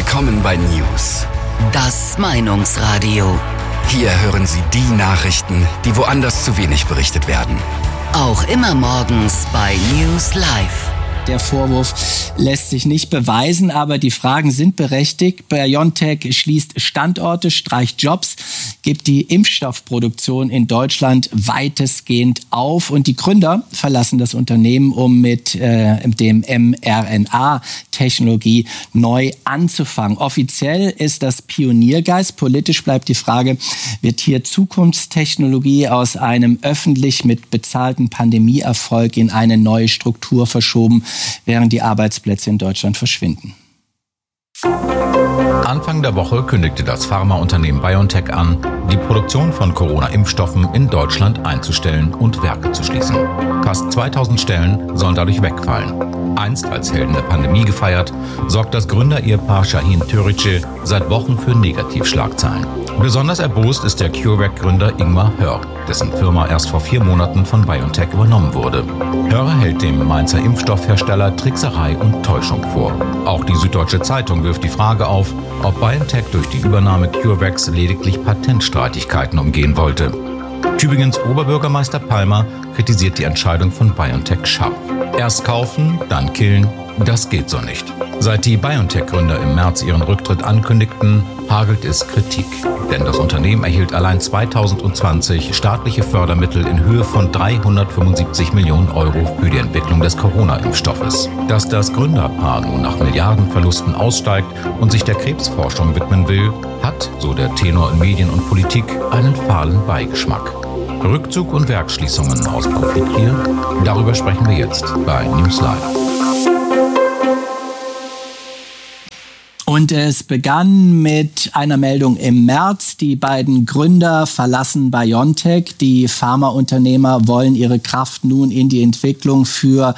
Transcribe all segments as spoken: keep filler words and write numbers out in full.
Willkommen bei News. Das Meinungsradio. Hier hören Sie die Nachrichten, die woanders zu wenig berichtet werden. Auch immer morgens bei News Live. Der Vorwurf lässt sich nicht beweisen, aber die Fragen sind berechtigt. BioNTech schließt Standorte, streicht Jobs, gibt die Impfstoffproduktion in Deutschland weitestgehend auf. Und die Gründer verlassen das Unternehmen, um mit äh, dem mRNA-Technologie neu anzufangen. Offiziell ist das Pioniergeist. Politisch bleibt die Frage, wird hier Zukunftstechnologie aus einem öffentlich mit bezahlten Pandemieerfolg in eine neue Struktur verschoben, während die Arbeitsplätze in Deutschland verschwinden. Anfang der Woche kündigte das Pharmaunternehmen BioNTech an, die Produktion von Corona-Impfstoffen in Deutschland einzustellen und Werke zu schließen. Fast zweitausend Stellen sollen dadurch wegfallen. Einst als Helden der Pandemie gefeiert, sorgt das Gründerehepaar Şahin Türeci seit Wochen für Negativschlagzeilen. Besonders erbost ist der CureVac-Gründer Ingmar Hörr, dessen Firma erst vor vier Monaten von BioNTech übernommen wurde. Hörr hält dem Mainzer Impfstoffhersteller Trickserei und Täuschung vor. Auch die Süddeutsche Zeitung wirft die Frage auf, ob BioNTech durch die Übernahme CureVacs lediglich Patentstreitigkeiten umgehen wollte. Tübingens Oberbürgermeister Palmer kritisiert die Entscheidung von BioNTech scharf. Erst kaufen, dann killen, das geht so nicht. Seit die BioNTech-Gründer im März ihren Rücktritt ankündigten, hagelt es Kritik. Denn das Unternehmen erhielt allein zweitausendzwanzig staatliche Fördermittel in Höhe von dreihundertfünfundsiebzig Millionen Euro für die Entwicklung des Corona-Impfstoffes. Dass das Gründerpaar nun nach Milliardenverlusten aussteigt und sich der Krebsforschung widmen will, hat, so der Tenor in Medien und Politik, einen fahlen Beigeschmack. Rückzug und Werksschließungen aus Profitgier? Darüber sprechen wir jetzt bei News Live. Und es begann mit einer Meldung im März. Die beiden Gründer verlassen BioNTech. Die Pharmaunternehmer wollen ihre Kraft nun in die Entwicklung für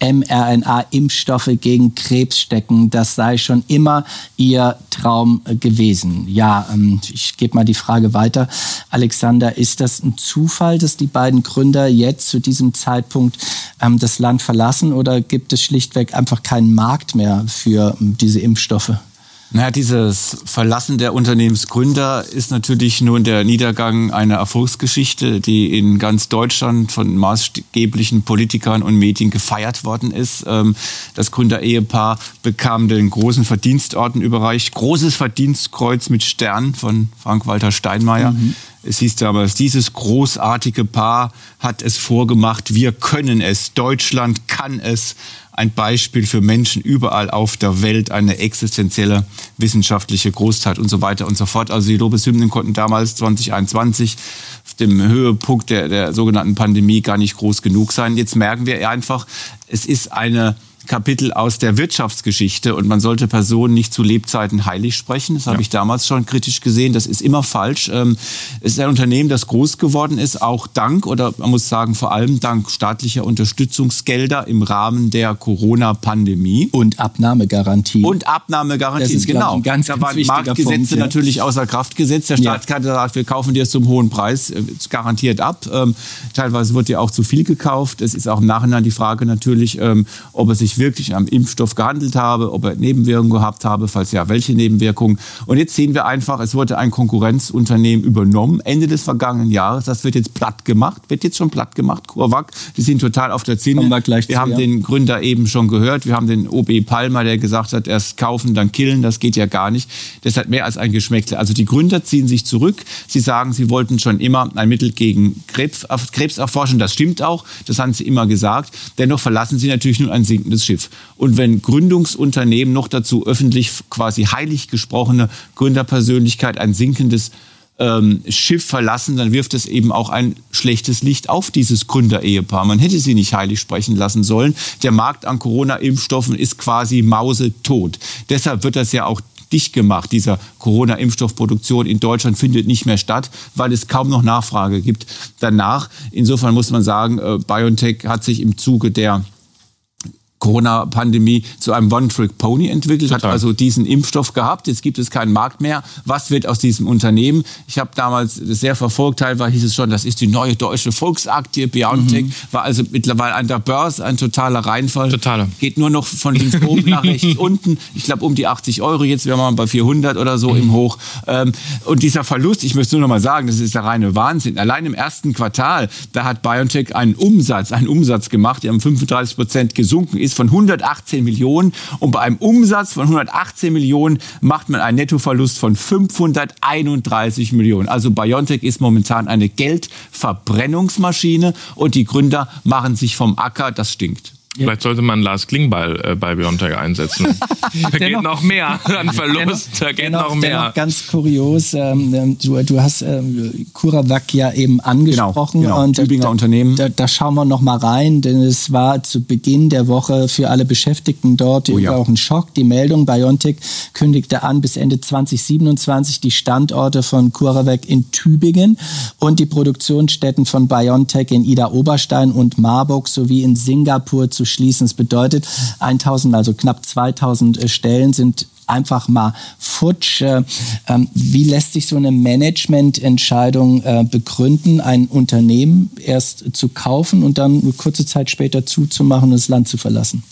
mRNA-Impfstoffe gegen Krebs stecken. Das sei schon immer ihr Traum gewesen. Ja, ich gebe mal die Frage weiter. Alexander, ist das ein Zufall, dass die beiden Gründer jetzt zu diesem Zeitpunkt das Land verlassen, oder gibt es schlichtweg einfach keinen Markt mehr für diese Impfstoffe? Naja, dieses Verlassen der Unternehmensgründer ist natürlich nun der Niedergang einer Erfolgsgeschichte, die in ganz Deutschland von maßgeblichen Politikern und Medien gefeiert worden ist. Das Gründerehepaar bekam den großen Verdienstorden überreicht, großes Verdienstkreuz mit Stern von Frank-Walter Steinmeier. Mhm. Es hieß damals, dieses großartige Paar hat es vorgemacht, wir können es, Deutschland kann es. Ein Beispiel für Menschen überall auf der Welt, eine existenzielle wissenschaftliche Großtat und so weiter und so fort. Also die Lobeshymnen konnten damals zwanzig einundzwanzig auf dem Höhepunkt der, der sogenannten Pandemie gar nicht groß genug sein. Jetzt merken wir einfach, es ist eine Kapitel aus der Wirtschaftsgeschichte und man sollte Personen nicht zu Lebzeiten heilig sprechen. Das habe ja. ich damals schon kritisch gesehen. Das ist immer falsch. Es ist ein Unternehmen, das groß geworden ist, auch dank, oder man muss sagen vor allem dank staatlicher Unterstützungsgelder im Rahmen der Corona-Pandemie. Und Abnahmegarantie. Und Abnahmegarantie, das ist, genau. Ein ganz, da ganz waren Marktgesetze Punkt, ja. natürlich außer Kraft gesetzt. Der Staat ja. hat gesagt, wir kaufen dir es zum hohen Preis, garantiert ab. Teilweise wird ja auch zu viel gekauft. Es ist auch im Nachhinein die Frage natürlich, ob es sich wirklich am Impfstoff gehandelt habe, ob er Nebenwirkungen gehabt habe, falls ja, welche Nebenwirkungen. Und jetzt sehen wir einfach, es wurde ein Konkurrenzunternehmen übernommen, Ende des vergangenen Jahres. Das wird jetzt platt gemacht, wird jetzt schon platt gemacht, CureVac. Die sind total auf der Zinne. Wir, wir zu, haben ja. den Gründer eben schon gehört. Wir haben den O B Palmer, der gesagt hat, erst kaufen, dann killen. Das geht ja gar nicht. Das hat mehr als ein Geschmäckle. Also die Gründer ziehen sich zurück. Sie sagen, sie wollten schon immer ein Mittel gegen Krebs, Krebs erforschen. Das stimmt auch. Das haben sie immer gesagt. Dennoch verlassen sie natürlich nun ein sinkendes Schiff. Und wenn Gründungsunternehmen, noch dazu öffentlich quasi heilig gesprochene Gründerpersönlichkeit, ein sinkendes ähm, Schiff verlassen, dann wirft es eben auch ein schlechtes Licht auf dieses Gründerehepaar. Man hätte sie nicht heilig sprechen lassen sollen. Der Markt an Corona-Impfstoffen ist quasi mausetot. Deshalb wird das ja auch dicht gemacht. Dieser Corona-Impfstoffproduktion in Deutschland findet nicht mehr statt, weil es kaum noch Nachfrage gibt danach. Insofern muss man sagen, äh, BioNTech hat sich im Zuge der Corona-Pandemie zu einem One-Trick-Pony entwickelt, Total. hat also diesen Impfstoff gehabt. Jetzt gibt es keinen Markt mehr. Was wird aus diesem Unternehmen? Ich habe damals das sehr verfolgt. Teilweise hieß es schon, das ist die neue deutsche Volksaktie. BioNTech mhm. war also mittlerweile an der Börse ein totaler Reinfall. Totaler. Geht nur noch von links oben nach rechts unten. Ich glaube um die achtzig Euro. Jetzt wären wir mal bei vierhundert oder so mhm. im Hoch. Und dieser Verlust, ich möchte nur noch mal sagen, das ist der reine Wahnsinn. Allein im ersten Quartal, da hat BioNTech einen Umsatz, einen Umsatz gemacht, der um fünfunddreißig Prozent gesunken ist, von hundertachtzehn Millionen, und bei einem Umsatz von hundertachtzehn Millionen macht man einen Nettoverlust von fünfhunderteinunddreißig Millionen. Also BioNTech ist momentan eine Geldverbrennungsmaschine und die Gründer machen sich vom Acker, das stinkt. Vielleicht sollte man Lars Klingbeil äh, bei BioNTech einsetzen. Da geht noch mehr an Verlust, da geht dennoch, noch mehr. Dennoch ganz kurios, ähm, du, du hast ähm, CuraVac ja eben angesprochen. Genau, genau. Und Tübinger da, Unternehmen. Da, da schauen wir noch mal rein, denn es war zu Beginn der Woche für alle Beschäftigten dort oh, ja. auch ein Schock. Die Meldung, BioNTech kündigte an, bis Ende zwanzig siebenundzwanzig die Standorte von CuraVac in Tübingen und die Produktionsstätten von BioNTech in Idar-Oberstein und Marburg sowie in Singapur zu schließen. Das bedeutet, tausend, also knapp zweitausend Stellen sind einfach mal futsch. Wie lässt sich so eine Managemententscheidung begründen, ein Unternehmen erst zu kaufen und dann eine kurze Zeit später zuzumachen und das Land zu verlassen?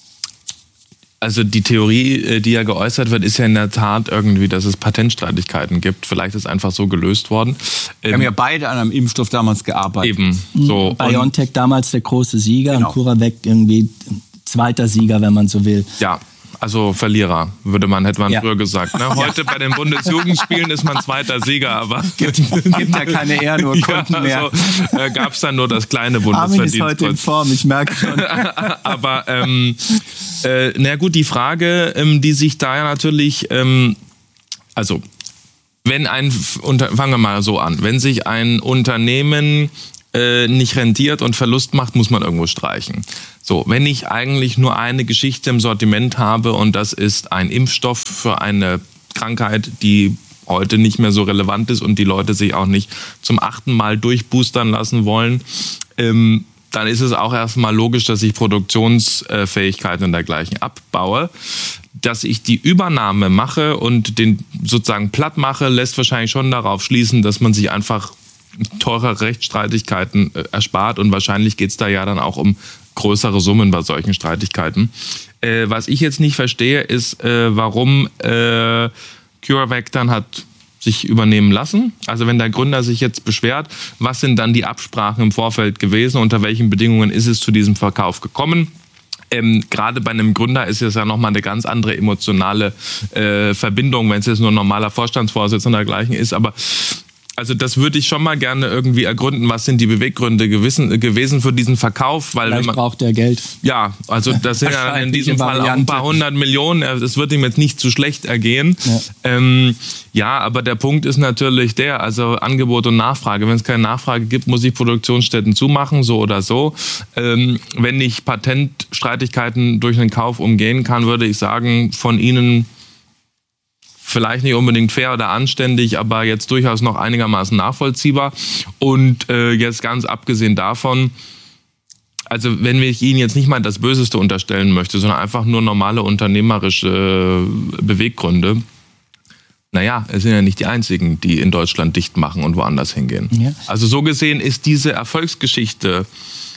Also die Theorie, die ja geäußert wird, ist ja in der Tat irgendwie, dass es Patentstreitigkeiten gibt. Vielleicht ist einfach so gelöst worden. Wir ähm, haben ja beide an einem Impfstoff damals gearbeitet. Eben. So. BioNTech damals der große Sieger genau. und CuraVac irgendwie zweiter Sieger, wenn man so will. Ja. Also Verlierer, würde man, hätte man ja. früher gesagt. Ne? Heute bei den Bundesjugendspielen ist man zweiter Sieger, aber gibt, gibt ja keine Ehrenurkunden ja, mehr. Also, äh, gab es dann nur das kleine Bundesverdienstkreuz. Armin ist heute in Form, ich merke schon. Aber ähm, äh, na gut, die Frage, ähm, die sich da ja natürlich, ähm, also wenn ein, unter, fangen wir mal so an, wenn sich ein Unternehmen äh, nicht rentiert und Verlust macht, muss man irgendwo streichen. So, wenn ich eigentlich nur eine Geschichte im Sortiment habe und das ist ein Impfstoff für eine Krankheit, die heute nicht mehr so relevant ist und die Leute sich auch nicht zum achten Mal durchboostern lassen wollen, ähm, dann ist es auch erstmal logisch, dass ich Produktionsfähigkeiten und dergleichen abbaue. Dass ich die Übernahme mache und den sozusagen platt mache, lässt wahrscheinlich schon darauf schließen, dass man sich einfach teure Rechtsstreitigkeiten äh, erspart und wahrscheinlich geht es da ja dann auch um größere Summen bei solchen Streitigkeiten. Äh, was ich jetzt nicht verstehe, ist, äh, warum äh, CuraVac dann hat sich übernehmen lassen. Also wenn der Gründer sich jetzt beschwert, was sind dann die Absprachen im Vorfeld gewesen, unter welchen Bedingungen ist es zu diesem Verkauf gekommen? Ähm, gerade bei einem Gründer ist es ja nochmal eine ganz andere emotionale äh, Verbindung, wenn es jetzt nur ein normaler Vorstandsvorsitzender dergleichen ist, aber also das würde ich schon mal gerne irgendwie ergründen, was sind die Beweggründe gewesen, gewesen für diesen Verkauf. Weil Vielleicht man, braucht er Geld. Ja, also das sind ja in diesem Fall auch ein paar hundert Millionen. Das wird ihm jetzt nicht zu schlecht ergehen. Ja. Ähm, ja, aber der Punkt ist natürlich der, also Angebot und Nachfrage. Wenn es keine Nachfrage gibt, muss ich Produktionsstätten zumachen, so oder so. Ähm, wenn ich Patentstreitigkeiten durch einen Kauf umgehen kann, würde ich sagen, von Ihnen vielleicht nicht unbedingt fair oder anständig, aber jetzt durchaus noch einigermaßen nachvollziehbar. Und äh, jetzt ganz abgesehen davon, also wenn ich Ihnen jetzt nicht mal das Böseste unterstellen möchte, sondern einfach nur normale unternehmerische äh, Beweggründe, naja, es sind ja nicht die einzigen, die in Deutschland dicht machen und woanders hingehen. Ja. Also so gesehen ist diese Erfolgsgeschichte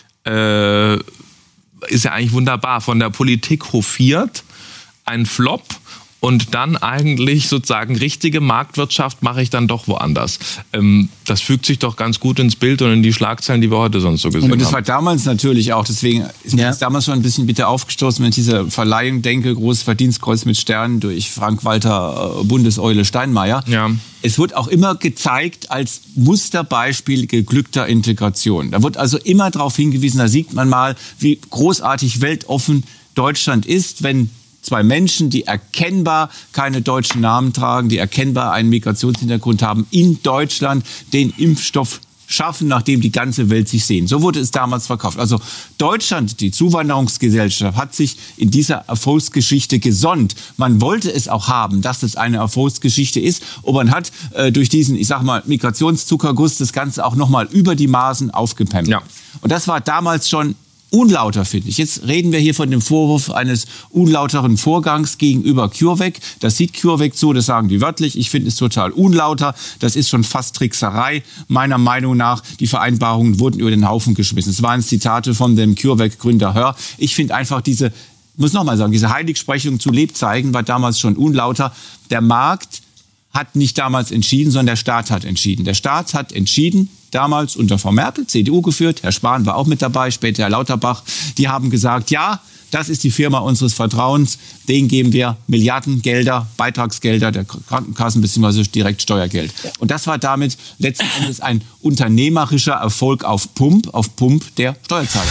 äh, ist ja eigentlich wunderbar. Von der Politik hofiert, ein Flop. Und dann eigentlich sozusagen richtige Marktwirtschaft mache ich dann doch woanders. Ähm, das fügt sich doch ganz gut ins Bild und in die Schlagzeilen, die wir heute sonst so gesehen haben. Und das war damals natürlich auch, deswegen ist mir ja. das damals schon ein bisschen bitter aufgestoßen, wenn ich diese Verleihung denke, großes Verdienstkreuz mit Sternen durch Frank-Walter äh, Bundeseule Steinmeier. Ja. Es wird auch immer gezeigt als Musterbeispiel geglückter Integration. Da wird also immer darauf hingewiesen, da sieht man mal, wie großartig weltoffen Deutschland ist, wenn zwei Menschen, die erkennbar keine deutschen Namen tragen, die erkennbar einen Migrationshintergrund haben, in Deutschland den Impfstoff schaffen, nachdem die ganze Welt sich sehnt. So wurde es damals verkauft. Also Deutschland, die Zuwanderungsgesellschaft, hat sich in dieser Erfolgsgeschichte gesonnt. Man wollte es auch haben, dass es eine Erfolgsgeschichte ist. Und man hat äh, durch diesen, ich sag mal, Migrationszuckerguss das Ganze auch nochmal über die Maßen aufgepemmt. Ja. Und das war damals schon unlauter finde ich. Jetzt reden wir hier von dem Vorwurf eines unlauteren Vorgangs gegenüber CureVac. Das sieht CureVac so, das sagen die wörtlich. Ich finde es total unlauter. Das ist schon fast Trickserei. Meiner Meinung nach, die Vereinbarungen wurden über den Haufen geschmissen. Es waren Zitate von dem CureVac-Gründer Hör. Ich finde einfach diese, muss noch mal sagen, diese Heiligsprechung zu Lebzeichen war damals schon unlauter. Der Markt hat nicht damals entschieden, sondern der Staat hat entschieden. Der Staat hat entschieden, damals unter Frau Merkel, C D U geführt, Herr Spahn war auch mit dabei, später Herr Lauterbach, die haben gesagt, ja, das ist die Firma unseres Vertrauens, denen geben wir Milliardengelder, Beitragsgelder der Krankenkassen bzw. direkt Steuergeld. Und das war damit letzten Endes ein unternehmerischer Erfolg auf Pump, auf Pump der Steuerzahler.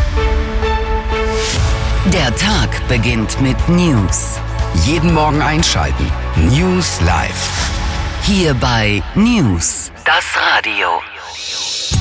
Der Tag beginnt mit News. Jeden Morgen einschalten. News Live. Hier bei News, das Radio.